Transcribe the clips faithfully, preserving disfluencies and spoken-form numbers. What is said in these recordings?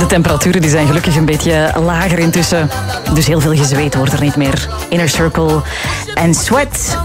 de temperaturen die zijn gelukkig een beetje lager intussen. Dus heel veel gezweet wordt er niet meer. Inner Circle en Sweat.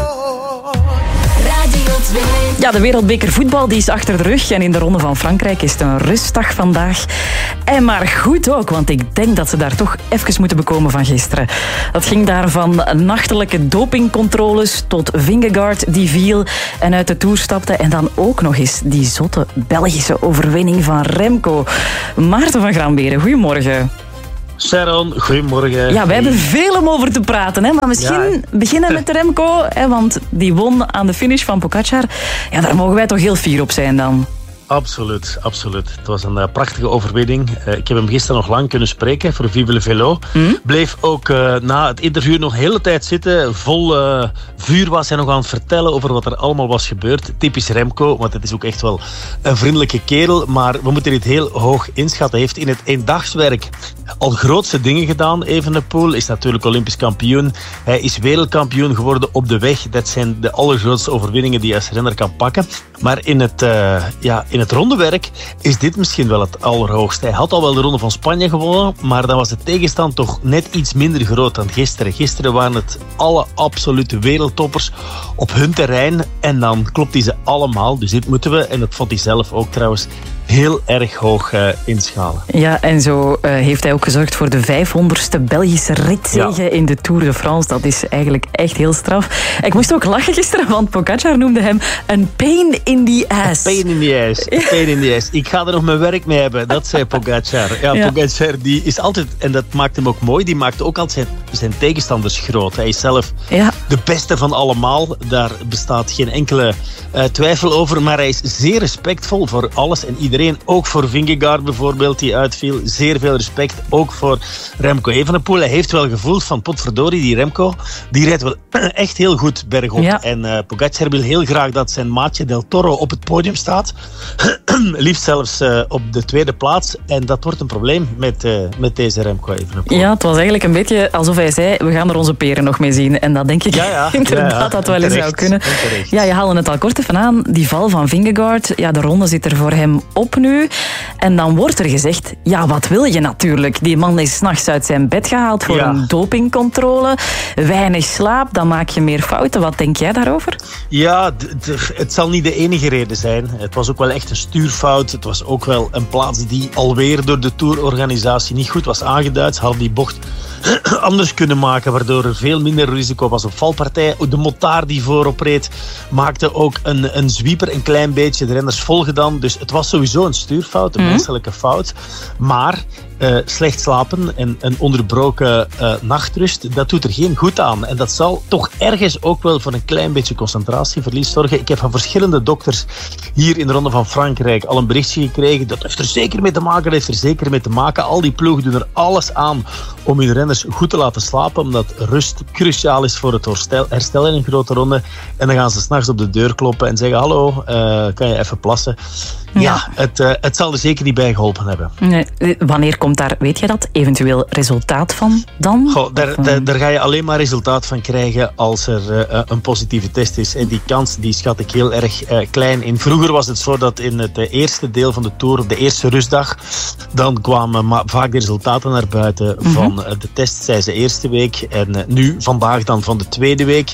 Ja, de wereldbeker voetbal die is achter de rug. En in de Ronde van Frankrijk is het een rustdag vandaag. En maar goed ook, want ik denk dat ze daar toch even moeten bekomen van gisteren. Dat ging daar van nachtelijke dopingcontroles tot Vingegaard die viel en uit de Tour stapte. En dan ook nog eens die zotte Belgische overwinning van Remco. Maarten van Gramberen, goedemorgen. Sharon, goedemorgen. Ja, wij hebben veel om over te praten, hè? Maar misschien ja. beginnen met Remco, hè? Want die won aan de finish van Pogačar. Ja, daar mogen wij toch heel fier op zijn dan. Absoluut, absoluut. Het was een uh, prachtige overwinning. Uh, ik heb hem gisteren nog lang kunnen spreken voor Vive le Vélo. Mm. Bleef ook uh, na het interview nog de hele tijd zitten. Vol uh, vuur was hij nog aan het vertellen over wat er allemaal was gebeurd. Typisch Remco, want het is ook echt wel een vriendelijke kerel. Maar we moeten dit heel hoog inschatten. Hij heeft in het eendagswerk al grootste dingen gedaan. Evenepoel is natuurlijk Olympisch kampioen. Hij is wereldkampioen geworden op de weg. Dat zijn de allergrootste overwinningen die je als renner kan pakken. Maar in het... Uh, ja, In het rondewerk is dit misschien wel het allerhoogste. Hij had al wel de Ronde van Spanje gewonnen, maar dan was de tegenstand toch net iets minder groot dan gisteren. Gisteren waren het alle absolute wereldtoppers op hun terrein en dan klopt hij ze allemaal. Dus dit moeten we, en dat vond hij zelf ook trouwens, heel erg hoog uh, inschalen. Ja, en zo uh, heeft hij ook gezorgd voor de vijfhonderdste Belgische ritzege ja. in de Tour de France. Dat is eigenlijk echt heel straf. Ik moest ook lachen gisteren, want Pogačar noemde hem een pain in the ass. Pain in the ass. Pain in the ass. Ik ga er nog mijn werk mee hebben. Dat zei Pogačar. Ja, ja. Pogačar die is altijd, en dat maakt hem ook mooi, die maakt ook altijd zijn, zijn tegenstanders groot. Hij is zelf ja. de beste van allemaal. Daar bestaat geen enkele uh, twijfel over. Maar hij is zeer respectvol voor alles en iedereen. Ook voor Vingegaard bijvoorbeeld, die uitviel. Zeer veel respect. Ook voor Remco Evenepoel. Hij heeft wel gevoeld van potverdorie, die Remco, die rijdt wel echt heel goed bergop. Ja. En uh, Pogačar wil heel graag dat zijn maatje Del Toro op het podium staat. Liefst zelfs uh, op de tweede plaats. En dat wordt een probleem met, uh, met deze Remco Evenepoel. Ja, het was eigenlijk een beetje alsof hij zei, we gaan er onze peren nog mee zien. En dat denk ik ja, ja. inderdaad ja, ja. dat wel eens zou kunnen. Terecht. Ja, je haalde het al kort even aan. Die val van Vingegaard, ja, de ronde zit er voor hem op nu. En dan wordt er gezegd, ja, wat wil je natuurlijk? Die man is 's nachts uit zijn bed gehaald voor ja. een dopingcontrole. Weinig slaap, dan maak je meer fouten. Wat denk jij daarover? Ja, d- d- het zal niet de enige reden zijn. Het was ook wel echt een stuurfout. Het was ook wel een plaats die alweer door de tourorganisatie niet goed was aangeduid. Ze hadden die bocht anders kunnen maken, waardoor er veel minder risico was op valpartij. De motaar die voorop reed, maakte ook een, een zwieper een klein beetje. De renners volgen dan. Dus het was sowieso een stuurfout, een mm-hmm. menselijke fout. Maar uh, slecht slapen en een onderbroken uh, nachtrust, dat doet er geen goed aan. En dat zal toch ergens ook wel voor een klein beetje concentratieverlies zorgen. Ik heb van verschillende dokters hier in de Ronde van Frankrijk al een berichtje gekregen. Dat heeft er zeker mee te maken, dat heeft er zeker mee te maken. Al die ploegen doen er alles aan om hun renners goed te laten slapen, omdat rust cruciaal is voor het herstel, herstel in een grote ronde. En dan gaan ze 's nachts op de deur kloppen en zeggen, hallo, uh, kan je even plassen? Ja, ja het, uh, het zal er zeker niet bij geholpen hebben. Nee, wanneer komt daar, weet je dat, eventueel resultaat van dan? Goh, daar, daar, daar ga je alleen maar resultaat van krijgen als er uh, een positieve test is. En die kans die schat ik heel erg uh, klein in. Vroeger was het zo dat in het uh, eerste deel van de Tour, de eerste rustdag, dan kwamen ma- vaak de resultaten naar buiten mm-hmm. van uh, de test, zei ze eerste week. En uh, nu, vandaag dan van de tweede week.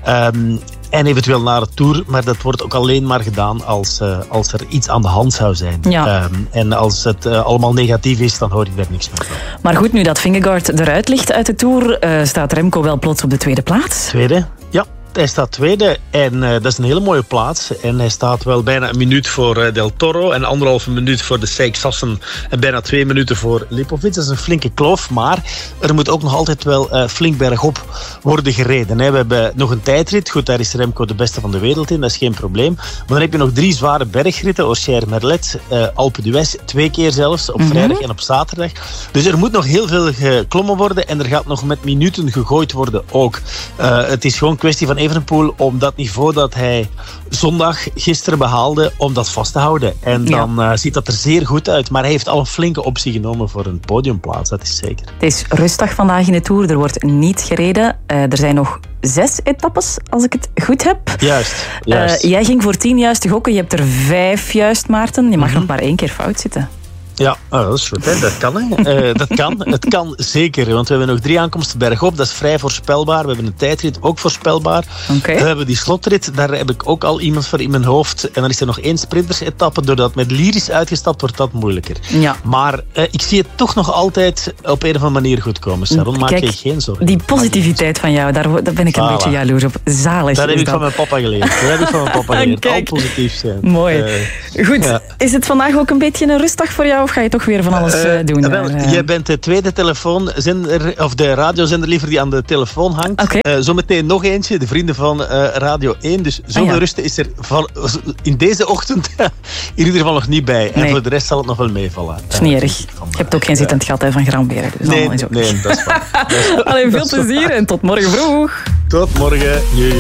Um, En eventueel naar de Tour, maar dat wordt ook alleen maar gedaan als, uh, als er iets aan de hand zou zijn. Ja. Um, en als het uh, allemaal negatief is, dan hoor ik daar niks meer van. Maar goed, nu dat Vingegaard eruit ligt uit de Tour, uh, staat Remco wel plots op de tweede plaats? Tweede, ja. Hij staat tweede en uh, dat is een hele mooie plaats. En hij staat wel bijna een minuut voor uh, Del Toro en anderhalve minuut voor de Seik Sassen en bijna twee minuten voor Lipovic. Dat is een flinke kloof, maar er moet ook nog altijd wel uh, flink bergop worden gereden. Hè. We hebben nog een tijdrit. Goed, daar is Remco de beste van de wereld in, dat is geen probleem. Maar dan heb je nog drie zware bergritten. Auxerre Merlet, uh, Alpe d'Huez, twee keer zelfs, op mm-hmm. vrijdag en op zaterdag. Dus er moet nog heel veel geklommen worden en er gaat nog met minuten gegooid worden ook. Uh, het is gewoon een kwestie van Evenepoel om dat niveau dat hij zondag gisteren behaalde, om dat vast te houden. En dan ja. uh, ziet dat er zeer goed uit. Maar hij heeft al een flinke optie genomen voor een podiumplaats, dat is zeker. Het is rustdag vandaag in de Tour, er wordt niet gereden. Uh, er zijn nog zes etappes, als ik het goed heb. Juist. juist. Uh, jij ging voor tien juiste gokken, je hebt er vijf juist, Maarten. Je mag mm-hmm. nog maar één keer fout zitten. Ja, oh, dat is goed. Hè. Dat kan. Hè. Uh, dat kan. Het kan zeker. Want we hebben nog drie aankomsten bergop. Dat is vrij voorspelbaar. We hebben een tijdrit, ook voorspelbaar. Okay. We hebben die slotrit. Daar heb ik ook al iemand voor in mijn hoofd. En dan is er nog één sprintersetappe. Doordat met Liris uitgestapt wordt dat moeilijker. Ja. Maar uh, ik zie het toch nog altijd op een of andere manier goed komen. Sharon, maak Kijk, je geen zorgen. Die positiviteit van jou, daar, daar ben ik een voilà. beetje jaloers op. Zalig. Dat heb ik dat. van mijn papa geleerd. Dat heb ik van mijn papa geleerd. Al positief zijn. Mooi. Uh, goed. Ja. Is het vandaag ook een beetje een rustdag voor jou? Of ga je toch weer van alles uh, doen? Uh, wel, uh, jij bent de tweede telefoonzender, of de radiozender liever, die aan de telefoon hangt. Okay. Uh, zometeen nog eentje, de vrienden van uh, Radio één. Dus zoveel ah, ja. rusten is er van, in deze ochtend in ieder geval nog niet bij. En nee. voor de rest zal het nog wel meevallen. Dat is niet uh, erg. Je hebt ook geen zittend gat hè, van Gramberen. Dus nee, nee, dat is waar. Allee, veel plezier en tot morgen vroeg. Tot morgen.